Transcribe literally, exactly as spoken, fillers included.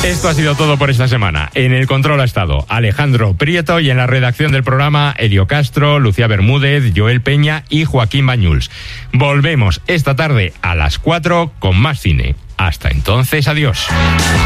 Esto ha sido todo por esta semana. En el control ha estado Alejandro Prieto y en la redacción del programa Elio Castro, Lucía Bermúdez, Joel Peña y Joaquín Bañuls. Volvemos esta tarde a las cuatro con más cine. Hasta entonces, adiós.